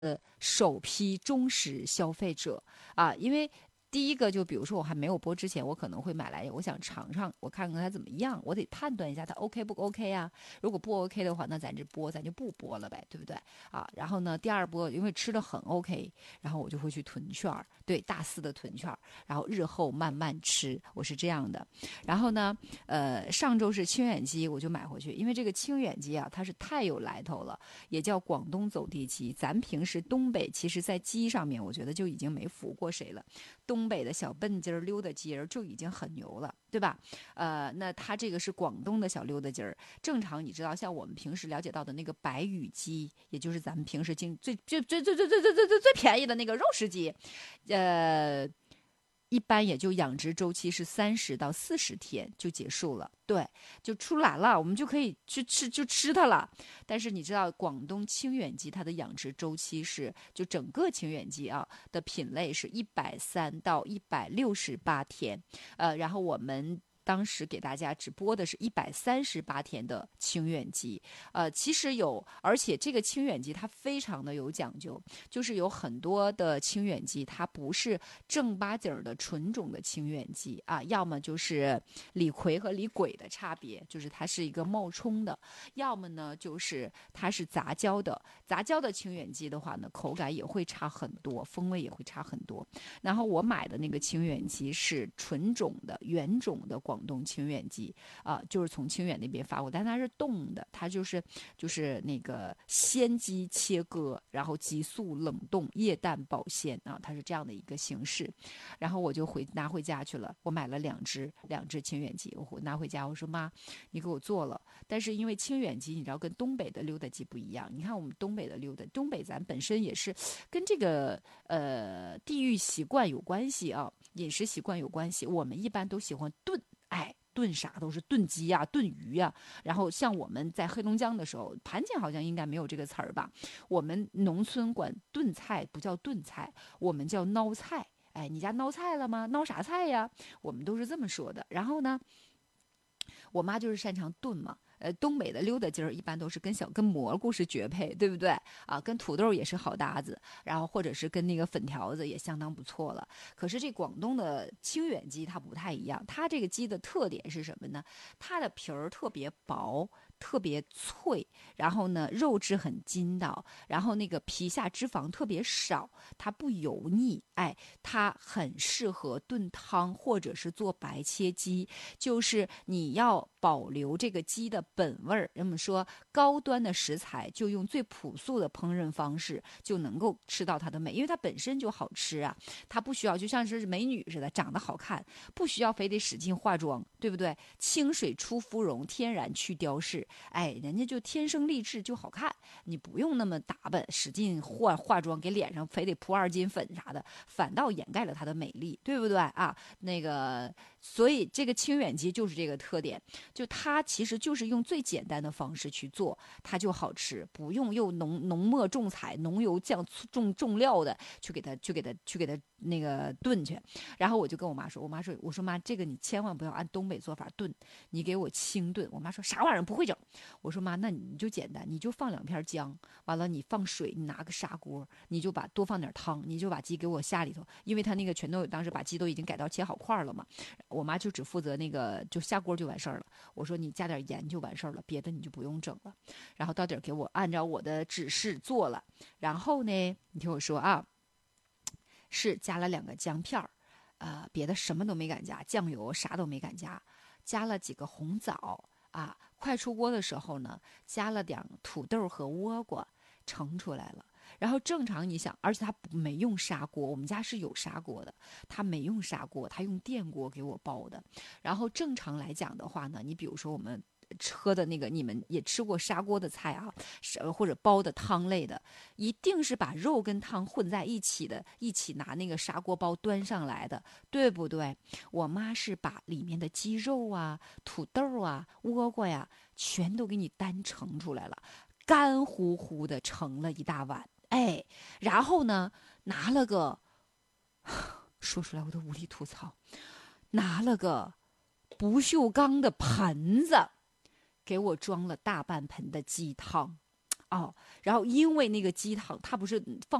首批忠实消费者啊，因为第一个就比如说我还没有播之前，我可能会买来，我想尝尝，我看看它怎么样，我得判断一下它 OK 不 OK 啊。如果不 OK 的话，那咱这播咱就不播了呗，对不对啊？然后呢，第二波因为吃的很 OK，然后我就会去囤券儿，对，大肆的囤券儿，然后日后慢慢吃，我是这样的。然后呢，上周是清远鸡，我就买回去，因为这个清远鸡啊，它是太有来头了，也叫广东走地鸡。咱平时东北其实在鸡上面，我觉得就已经没服过谁了。东北的小笨鸡儿、溜达鸡儿就已经很牛了，对吧？那它这个是广东的小溜达鸡儿。正常你知道，像我们平时了解到的那个白羽鸡，也就是咱们平时最便宜的那个肉食鸡，呃，一般也就养殖周期是30到40天就结束了，对，就出来了，我们就可以去吃，就吃它了。但是你知道，广东清远鸡它的养殖周期是，就整个清远鸡啊的品类是130到168天，然后我们当时给大家直播的是138天的清远鸡，其实有，而且这个清远鸡它非常的有讲究，就是有很多的清远鸡它不是正八经的纯种的清远鸡啊，要么就是李逵和李鬼的差别，就是它是一个冒充的，要么呢就是它是杂交的，杂交的清远鸡的话呢，口感也会差很多，风味也会差很多。然后我买的那个清远鸡是纯种的原种的广东清远鸡啊、就是从清远那边发过，但它是冻的，它就是那个鲜鸡切割，然后急速冷冻，液氮保鲜啊，它是这样的一个形式。然后我就拿回家去了，我买了两只清远鸡，我拿回家，我说妈，你给我做了。但是因为清远鸡，你知道跟东北的溜达鸡不一样，你看我们东北的溜达，东北咱本身也是跟这个地域习惯有关系啊，饮食习惯有关系。我们一般都喜欢炖，哎，炖啥都是炖鸡呀、炖鱼呀。然后像我们在黑龙江的时候，盘锦好像应该没有这个词儿吧？我们农村管炖菜不叫炖菜，我们叫捞菜。哎，你家捞菜了吗？捞啥菜呀？我们都是这么说的。然后呢，我妈就是擅长炖嘛。东北的溜达鸡儿一般都是跟蘑菇是绝配，对不对啊？跟土豆也是好搭子，然后或者是跟那个粉条子也相当不错了。可是这广东的清远鸡它不太一样，它这个鸡的特点是什么呢？它的皮儿特别薄，特别脆，然后呢肉质很筋道，然后那个皮下脂肪特别少，它不油腻，哎，它很适合炖汤或者是做白切鸡，就是你要保留这个鸡的本味儿。人们说高端的食材就用最朴素的烹饪方式就能够吃到它的美，因为它本身就好吃啊，它不需要就像是美女似的长得好看，不需要非得使劲化妆，对不对？清水出芙蓉，天然去雕饰，哎，人家就天生丽质就好看，你不用那么打扮，使劲化妆给脸上非得扑2斤粉啥的，反倒掩盖了它的美丽，对不对啊？那个，所以这个清远鸡就是这个特点，就它其实就是用最简单的方式去做，它就好吃，不用又浓墨重彩、浓油酱重料的去给它那个炖去。然后我就跟我妈说，我说妈，这个你千万不要按东北做法炖，你给我清炖。我妈说啥玩意儿不会整。我说妈，那你就简单，你就放2片姜，完了你放水，你拿个砂锅，你就多放点汤，你就把鸡给我下里头，因为他那个全都当时把鸡都已经改到切好块了嘛。我妈就只负责那个就下锅就完事儿了。我说你加点盐就完事儿了，别的你就不用整了。然后到底儿给我按照我的指示做了，然后呢，你听我说啊，是加了2个姜片儿，别的什么都没敢加，酱油啥都没敢加，加了几个红枣啊。快出锅的时候呢，加了点土豆和倭瓜，盛出来了。然后正常你想，而且他没用砂锅，我们家是有砂锅的，他没用砂锅，他用电锅给我煲的。然后正常来讲的话呢，你比如说我们喝的那个，你们也吃过砂锅的菜啊，或者煲的汤类的，一定是把肉跟汤混在一起的，一起拿那个砂锅包端上来的，对不对？我妈是把里面的鸡肉啊、土豆啊、倭瓜呀，全都给你单盛出来了，干乎乎的盛了一大碗，哎，然后呢，拿了个，说出来我都无力吐槽，拿了个不锈钢的盆子，给我装了大半盆的鸡汤。 哦，然后因为那个鸡汤它不是放